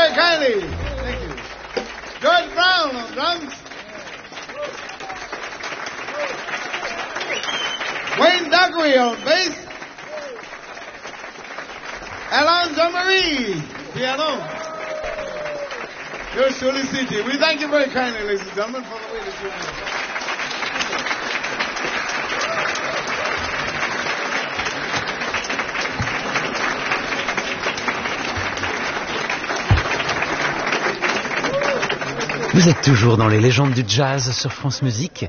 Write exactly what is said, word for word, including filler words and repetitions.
very kindly. Thank you. George Brown on drums. Wayne Dockery on bass. Alain Jean-Marie, piano. Yours truly, C T. We thank you very kindly, ladies and gentlemen, for the way that you are. Vous êtes toujours dans les légendes du jazz sur France Musique.